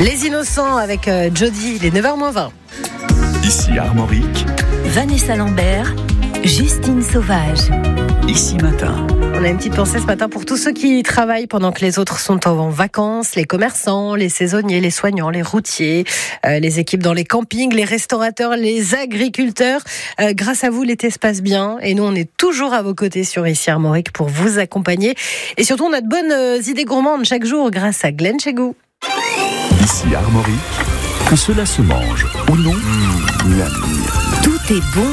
Les Innocents avec Jody, il est 9h-20. Ici Armorique. Vanessa Lambert, Justine Sauvage. Ici Matin. On a une petite pensée ce matin pour tous ceux qui travaillent pendant que les autres sont en vacances, les commerçants, les saisonniers, les soignants, les routiers, les équipes dans les campings, les restaurateurs, les agriculteurs. Grâce à vous, l'été se passe bien et nous, on est toujours à vos côtés sur Ici Armorique pour vous accompagner. Et surtout, on a de bonnes idées gourmandes chaque jour grâce à Glenn Chegou. Ici Armorique. Que cela se mange ou non, Tout est bon.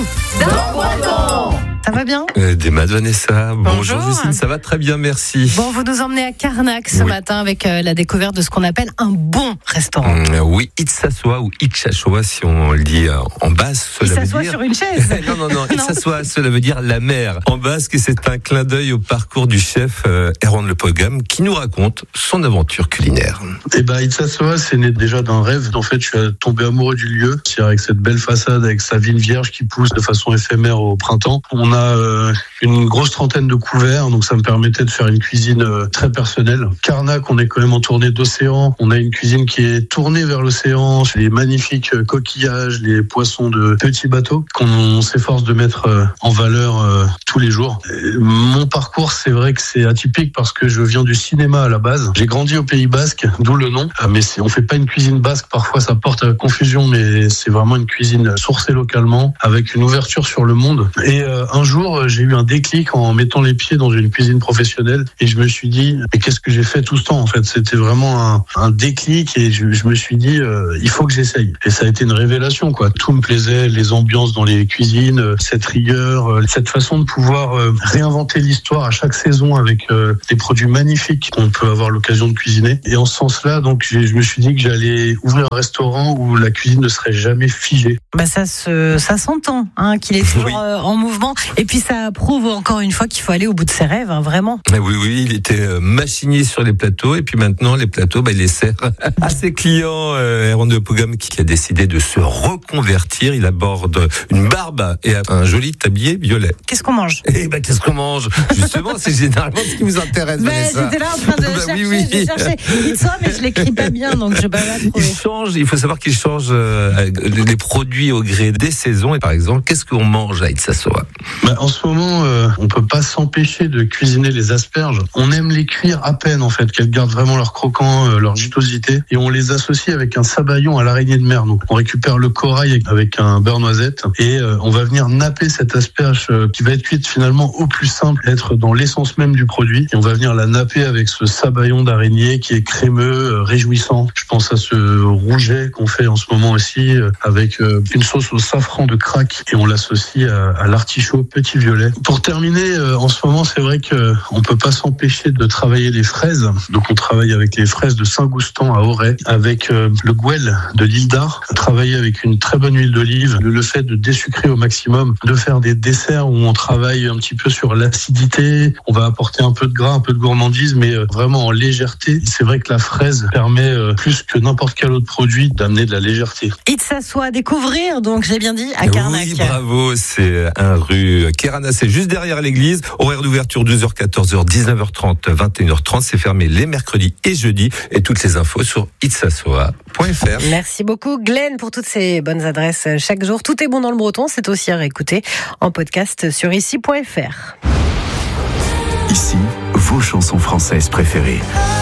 Ça va bien ? Des maths, Vanessa. Bonjour. Bonjour Justine, ça va très bien, merci. Bon, vous nous emmenez à Carnac ce matin avec la découverte de ce qu'on appelle un bon restaurant. Oui, Itsassoa ou Itchachoa si on le dit en basque. Il cela veut s'assoit dire... sur une chaise. Non, Itsassoa, cela veut dire la mer. En basque, et c'est un clin d'œil au parcours du chef Erwan Lepogam qui nous raconte son aventure culinaire. Itsassoa, c'est né déjà d'un rêve. En fait, je suis tombé amoureux du lieu. C'est avec cette belle façade, avec sa vigne vierge qui pousse de façon éphémère au printemps. On a une grosse trentaine de couverts, donc ça me permettait de faire une cuisine très personnelle. Carnac, on est quand même entouré d'océan. On a une cuisine qui est tournée vers l'océan, les magnifiques coquillages, les poissons de petits bateaux qu'on s'efforce de mettre en valeur tous les jours. Mon parcours, c'est vrai que c'est atypique parce que je viens du cinéma à la base. J'ai grandi au Pays Basque, d'où le nom. Mais on fait pas une cuisine basque, parfois ça porte à confusion, mais c'est vraiment une cuisine sourcée localement, avec une ouverture sur le monde. Et un jour, j'ai eu un déclic en mettant les pieds dans une cuisine professionnelle et je me suis dit, mais qu'est-ce que j'ai fait tout ce temps en fait ? C'était vraiment un déclic et je me suis dit, il faut que j'essaye. Et ça a été une révélation, quoi. Tout me plaisait, les ambiances dans les cuisines, cette rigueur, cette façon de pouvoir réinventer l'histoire à chaque saison avec des produits magnifiques qu'on peut avoir l'occasion de cuisiner. Et en ce sens-là, donc, je me suis dit que j'allais ouvrir un restaurant où la cuisine ne serait jamais figée. Ça s'entend, qu'il est toujours en mouvement. Et puis ça prouve encore une fois qu'il faut aller au bout de ses rêves, vraiment. Oui, il était machinier sur les plateaux et puis maintenant les plateaux, il les sert à ses clients. Erwan Lepogam qui a décidé de se reconvertir. Il aborde une barbe et un joli tablier violet. Qu'est-ce qu'on mange ? Qu'est-ce qu'on mange ? Justement, c'est généralement ce qui vous intéresse, Vanessa. J'étais là en train de chercher. J'ai cherché Itsoa, mais je l'écris pas bien, donc je peux pas la trouver. Il faut savoir qu'il change les produits au gré des saisons. Et par exemple, qu'est-ce qu'on mange à Itsassoa ? En ce moment, on peut pas s'empêcher de cuisiner les asperges. On aime les cuire à peine, en fait, qu'elles gardent vraiment leur croquant, leur jutosité. Et on les associe avec un sabayon à l'araignée de mer. Donc, on récupère le corail avec un beurre noisette et on va venir napper cette asperge qui va être cuite finalement au plus simple, être dans l'essence même du produit. Et on va venir la napper avec ce sabayon d'araignée qui est crémeux, réjouissant. Je pense à ce rouget qu'on fait en ce moment aussi avec une sauce au safran de craque et on l'associe à l'artichaut petit violet. Pour terminer, en ce moment, c'est vrai qu'on peut pas s'empêcher de travailler les fraises. Donc, on travaille avec les fraises de Saint-Goustan à Auray, avec le gouel de l'île d'Ar, travailler avec une très bonne huile d'olive, le fait de désucrer au maximum, de faire des desserts où on travaille un petit peu sur l'acidité, on va apporter un peu de gras, un peu de gourmandise, mais vraiment en légèreté. C'est vrai que la fraise permet, plus que n'importe quel autre produit, d'amener de la légèreté. Itsassoa à découvrir, donc j'ai bien dit, à Carnac. Oui, bravo, c'est un rue Kerana, c'est juste derrière l'église. Horaire d'ouverture 12h, 14h, 19h30, 21h30. C'est fermé les mercredis et jeudis. Et toutes les infos sur itsassoa.fr. Merci beaucoup Glenn pour toutes ces bonnes adresses chaque jour. Tout est bon dans le breton, c'est aussi à réécouter en podcast sur ici.fr. Ici, vos chansons françaises préférées.